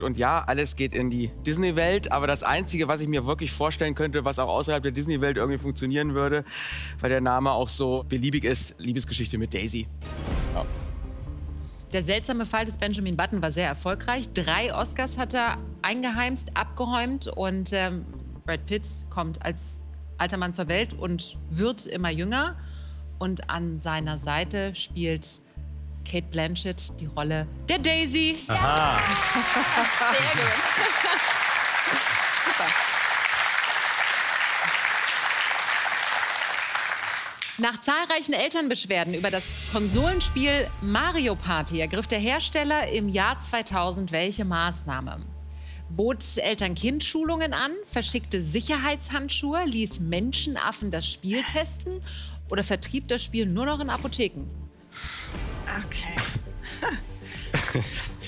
Und ja, alles geht in die Disney-Welt, aber das Einzige, was ich mir wirklich vorstellen könnte, was auch außerhalb der Disney-Welt irgendwie funktionieren würde, weil der Name auch so beliebig ist, Liebesgeschichte mit Daisy. Ja. Der seltsame Fall des Benjamin Button war sehr erfolgreich. 3 Oscars hat er eingeheimst, abgeräumt und Brad Pitt kommt als alter Mann zur Welt und wird immer jünger. Und an seiner Seite spielt Cate Blanchett die Rolle der Daisy. Aha. Sehr gut. Super. Nach zahlreichen Elternbeschwerden über das Konsolenspiel Mario Party ergriff der Hersteller im Jahr 2000 welche Maßnahme? Bot Eltern-Kind-Schulungen an, verschickte Sicherheitshandschuhe, ließ Menschenaffen das Spiel testen oder vertrieb das Spiel nur noch in Apotheken? Okay.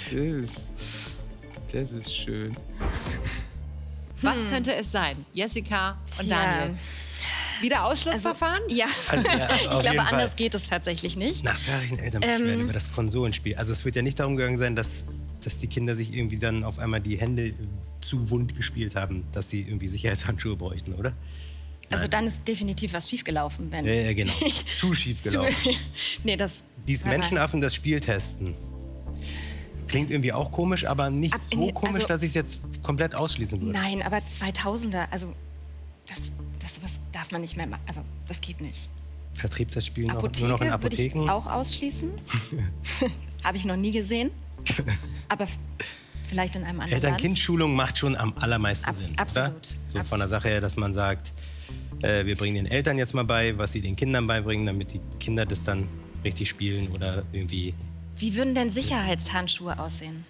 Das ist schön. Was könnte es sein? Jessica und Daniel. Wieder Ausschlussverfahren? Ja, Ich glaube, anders geht es tatsächlich nicht. Nach zahlreichen Elternbeschwerden über das Konsolenspiel. Also es wird ja nicht darum gegangen sein, dass die Kinder sich irgendwie dann auf einmal die Hände zu wund gespielt haben, dass sie irgendwie Sicherheitshandschuhe bräuchten, oder? Also dann ist definitiv was schiefgelaufen, wenn. Ja, genau. Zu schief gelaufen. Nee, das. Dieses Menschenaffen das Spiel testen. Klingt irgendwie auch komisch, aber nicht so komisch, also, dass ich es jetzt komplett ausschließen würde. Nein, aber 2000er, also sowas darf man nicht mehr machen. Also das geht nicht. Vertrieb das Spiel nur noch in Apotheke würde Apotheken? ich auch ausschließen. Habe ich noch nie gesehen. Aber vielleicht in einem anderen Land. Eltern-Kind-Schulung macht schon am allermeisten Sinn. Absolut. Oder? So Absolut. von der Sache her, dass man sagt, wir bringen den Eltern jetzt mal bei, was sie den Kindern beibringen, damit die Kinder das dann richtig spielen oder irgendwie. Wie würden denn Sicherheitshandschuhe aussehen?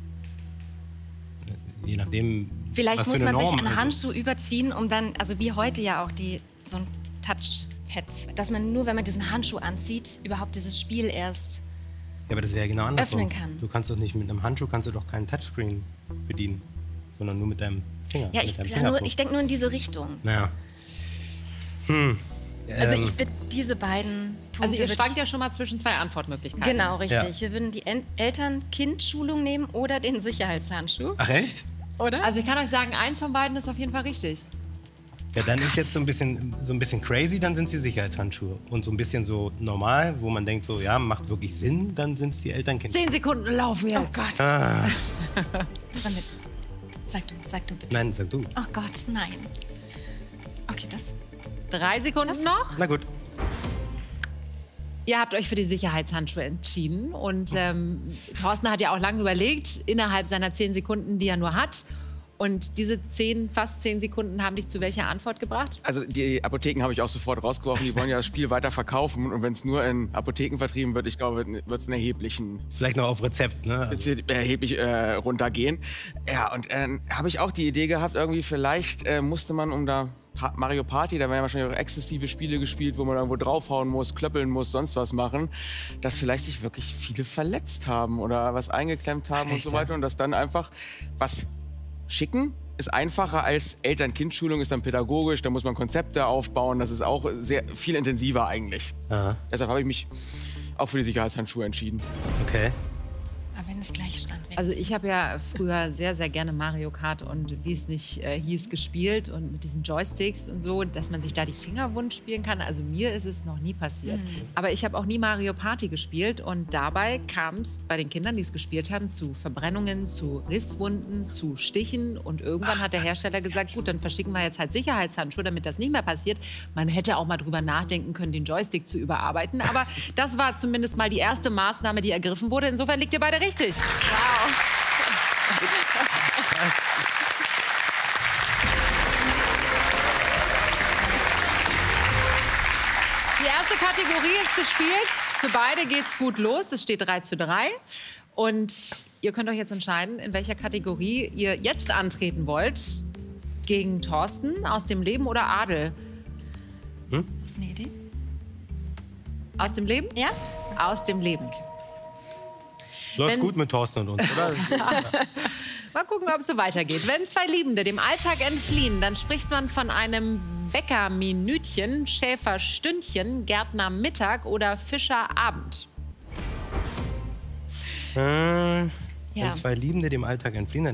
Je nachdem. Vielleicht was für muss eine man sich Norm, einen also. Handschuh überziehen, um dann, also wie heute ja auch so ein Touchpad, dass man nur, wenn man diesen Handschuh anzieht, überhaupt dieses Spiel erst. Ja, aber das wäre genau andersrum. öffnen kann. Du kannst doch nicht mit einem Handschuh kannst du doch keinen Touchscreen bedienen, sondern nur mit deinem Finger. Ja, mit deinem Fingerabdruck. ich denke nur in diese Richtung. Naja. Also ich würde diese beiden Punkte... Also ihr würd schwankt ja schon mal zwischen 2 Antwortmöglichkeiten. Genau, richtig. Ja. Wir würden die Eltern-Kind-Schulung nehmen oder den Sicherheitshandschuh. Ach echt? Oder? Also ich kann euch sagen, eins von beiden ist auf jeden Fall richtig. Ja, dann ist jetzt so ein bisschen crazy, dann sind es die Sicherheitshandschuhe. Und so ein bisschen so normal, wo man denkt so, ja, macht wirklich Sinn, dann sind es die Elternkinder. 10 Sekunden laufen jetzt. Oh Gott. Ah. Sag du bitte. Nein, sag du. Oh Gott, nein. Okay, das... 3 Sekunden noch. Na gut. Ihr habt euch für die Sicherheitshandschuhe entschieden. Und Thorsten hat ja auch lange überlegt, innerhalb seiner 10 Sekunden, die er nur hat. Und diese fast 10 Sekunden haben dich zu welcher Antwort gebracht? Also die Apotheken habe ich auch sofort rausgeworfen. Die wollen ja das Spiel weiter verkaufen. Und wenn es nur in Apotheken vertrieben wird, ich glaube, wird es einen erheblichen... Vielleicht noch auf Rezept, ne? Also, erheblich runtergehen. Ja, und habe ich auch die Idee gehabt, irgendwie vielleicht musste man Mario Party, da werden ja wahrscheinlich auch exzessive Spiele gespielt, wo man irgendwo draufhauen muss, klöppeln muss, sonst was machen, dass vielleicht sich wirklich viele verletzt haben oder was eingeklemmt haben und so weiter. Und dass dann einfach was schicken ist einfacher als Eltern-Kind-Schulung, ist dann pädagogisch, da muss man Konzepte aufbauen, das ist auch sehr viel intensiver eigentlich. aha. Deshalb habe ich mich auch für die Sicherheitshandschuhe entschieden. Okay. Aber wenn es gleich stand. Also ich habe ja früher sehr, sehr gerne Mario Kart und wie es nicht hieß, gespielt und mit diesen Joysticks und so, dass man sich da die Finger wund spielen kann. Also mir ist es noch nie passiert. Aber ich habe auch nie Mario Party gespielt und dabei kam es bei den Kindern, die es gespielt haben, zu Verbrennungen, zu Risswunden, zu Stichen und irgendwann hat der Hersteller gesagt, gut, dann verschicken wir jetzt halt Sicherheitshandschuhe, damit das nicht mehr passiert. Man hätte auch mal drüber nachdenken können, den Joystick zu überarbeiten, aber das war zumindest mal die erste Maßnahme, die ergriffen wurde. Insofern liegt ihr beide richtig. Wow. Die erste Kategorie ist gespielt. Für beide geht's gut los. Es steht 3:3. Und ihr könnt euch jetzt entscheiden, in welcher Kategorie ihr jetzt antreten wollt. Gegen Thorsten, aus dem Leben oder Adel? Hast du eine Idee? Aus dem Leben? Ja? Aus dem Leben. Läuft Wenn- gut mit Thorsten und uns, oder? Mal gucken, ob es so weitergeht. Wenn 2 Liebende dem Alltag entfliehen, dann spricht man von einem Bäckerminütchen, Schäferstündchen, Gärtnermittag oder Fischerabend. Wenn Ja. 2 Liebende dem Alltag entfliehen, dann